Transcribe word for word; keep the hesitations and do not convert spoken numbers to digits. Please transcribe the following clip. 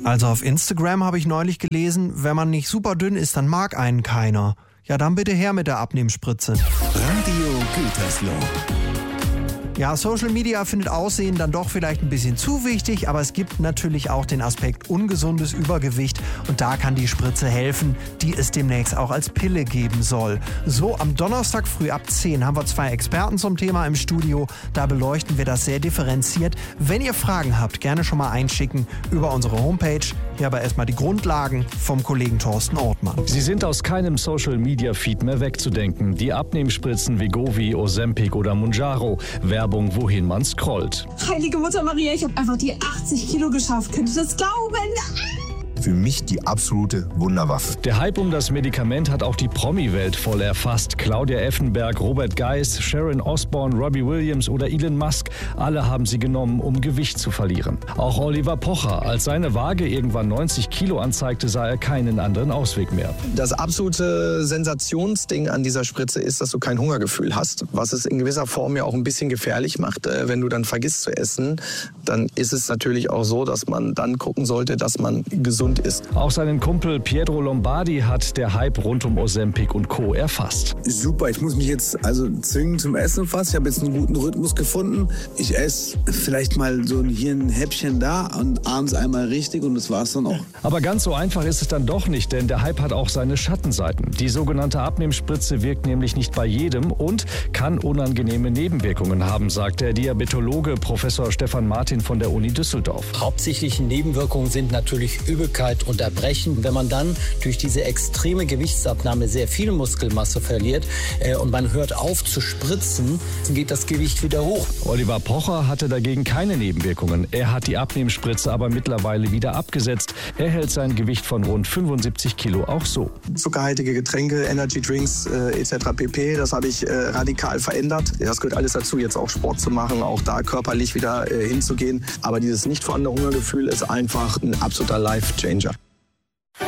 Also auf Instagram habe ich neulich gelesen, wenn man nicht super dünn ist, dann mag einen keiner. Ja, dann bitte her mit der Abnehmspritze. Radio Gütersloh. Ja, Social Media findet Aussehen dann doch vielleicht ein bisschen zu wichtig, aber es gibt natürlich auch den Aspekt ungesundes Übergewicht und da kann die Spritze helfen, die es demnächst auch als Pille geben soll. So, am Donnerstag früh ab zehn haben wir zwei Experten zum Thema im Studio, da beleuchten wir das sehr differenziert. Wenn ihr Fragen habt, gerne schon mal einschicken über unsere Homepage. Hier aber erstmal die Grundlagen vom Kollegen Thorsten Ortmann. Sie sind aus keinem Social Media Feed mehr wegzudenken. Die Abnehmspritzen Wegovy, Ozempic oder Mounjaro. Werbung, wohin man scrollt. Heilige Mutter Maria, ich habe einfach die achtzig Kilo geschafft. Könnt ihr das glauben? Für mich die absolute Wunderwaffe. Der Hype um das Medikament hat auch die Promi-Welt voll erfasst. Claudia Effenberg, Robert Geis, Sharon Osbourne, Robbie Williams oder Elon Musk, alle haben sie genommen, um Gewicht zu verlieren. Auch Oliver Pocher, als seine Waage irgendwann neunzig Kilo anzeigte, sah er keinen anderen Ausweg mehr. Das absolute Sensationsding an dieser Spritze ist, dass du kein Hungergefühl hast, was es in gewisser Form ja auch ein bisschen gefährlich macht. Wenn du dann vergisst zu essen, dann ist es natürlich auch so, dass man dann gucken sollte, dass man gesund ist. Auch seinen Kumpel Pietro Lombardi hat der Hype rund um Ozempic und Co. erfasst. Super, ich muss mich jetzt also zwingen zum Essen fast. Ich habe jetzt einen guten Rhythmus gefunden. Ich esse vielleicht mal so hier ein Häppchen da und abends einmal richtig und das war's dann auch. Aber ganz so einfach ist es dann doch nicht, denn der Hype hat auch seine Schattenseiten. Die sogenannte Abnehmspritze wirkt nämlich nicht bei jedem und kann unangenehme Nebenwirkungen haben, sagt der Diabetologe Professor Stefan Martin von der Uni Düsseldorf. Hauptsächliche Nebenwirkungen sind natürlich Übelkeit und Erbrechen. Wenn man dann durch diese extreme Gewichtsabnahme sehr viel Muskelmasse verliert äh, und man hört auf zu spritzen, dann geht das Gewicht wieder hoch. Oliver Pocher hatte dagegen keine Nebenwirkungen. Er hat die Abnehmspritze aber mittlerweile wieder abgesetzt. Er hält sein Gewicht von rund fünfundsiebzig Kilo auch so. Zuckerhaltige Getränke, Energy Drinks äh, et cetera pp. Das habe ich äh, radikal verändert. Das gehört alles dazu, jetzt auch Sport zu machen, auch da körperlich wieder äh, hinzugehen. Aber dieses nicht vorhandene Hungergefühl ist einfach ein absoluter Life-Changer.